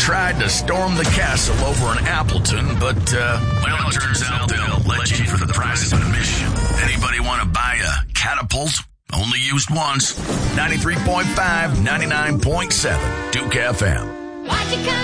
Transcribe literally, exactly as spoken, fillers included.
tried to storm the castle over in Appleton, but, uh, well, it turns out they'll let you in for the price of admission. Anybody want to buy a catapult? Only used once. ninety-three point five, ninety-nine point seven, Duke F M. Why'd you come